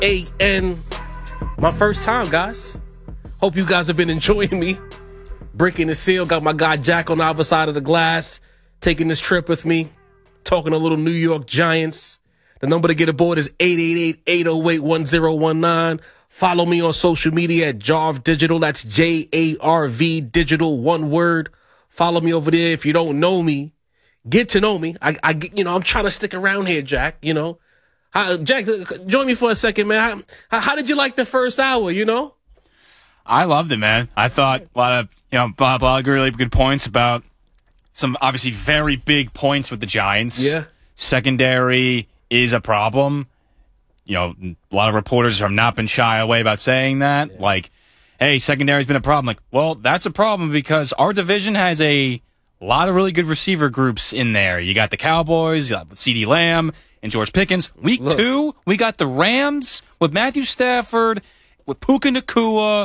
A-N. My first time, guys. Hope you guys have been enjoying me. Breaking the seal. Got my guy Jack on the other side of the glass. Taking this trip with me. Talking a little New York Giants. The number to get aboard is 888-808-1019. Follow me on social media at Jarv Digital. That's J-A-R-V Digital, one word. Follow me over there. If you don't know me, get to know me. I'm trying to stick around here, Jack. Jack, join me for a second, man. How did you like the first hour? I loved it, man. I thought a lot of really good points about some obviously very big points with the Giants. Yeah. Secondary is a problem. A lot of reporters have not been shy away about saying that. Yeah. Like, hey, secondary's been a problem. Like, well, that's a problem because our division has a lot of really good receiver groups in there. You got the Cowboys, you got CeeDee Lamb, and George Pickens. Week 2, we got the Rams with Matthew Stafford, with Puka Nacua,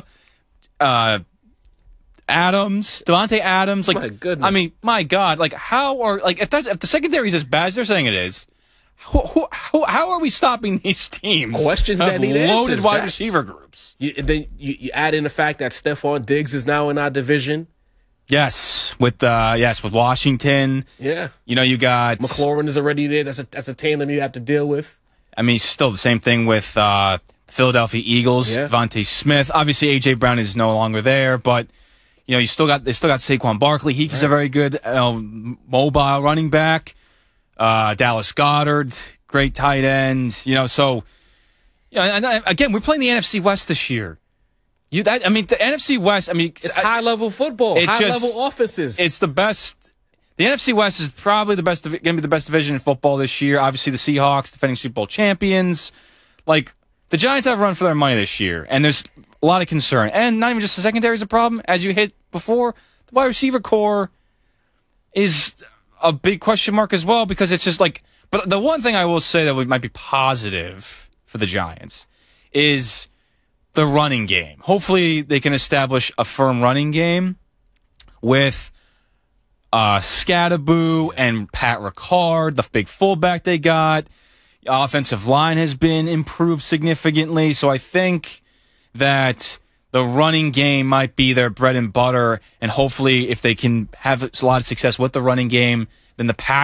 Devontae Adams. Like, my goodness. I mean, my God. Like, if the secondary is as bad as they're saying it is, how are we stopping these teams? Questions that need answers. Loaded wide receiver groups. Then you add in the fact that Stephon Diggs is now in our division. Yes, with Washington. Yeah. You got McLaurin is already there. That's a tandem you have to deal with. I mean, still the same thing with Philadelphia Eagles. Yeah. Devontae Smith. Obviously, A.J. Brown is no longer there, but they still got Saquon Barkley. He's a very good mobile running back. Dallas Goedert, great tight end. So again, we're playing the NFC West this year. The NFC West. It's high level football, high level offenses. It's the best. The NFC West is probably going to be the best division in football this year. Obviously, the Seahawks, defending Super Bowl champions. Like, the Giants have run for their money this year, and there's a lot of concern. And not even just the secondary is a problem, as you hit before. The wide receiver core is a big question mark as well, because it's just like. But the one thing I will say that might be positive for the Giants is the running game. Hopefully, they can establish a firm running game with Scatterboo and Pat Ricard, the big fullback they got. The offensive line has been improved significantly, so I think that the running game might be their bread and butter, and hopefully if they can have a lot of success with the running game, then the pass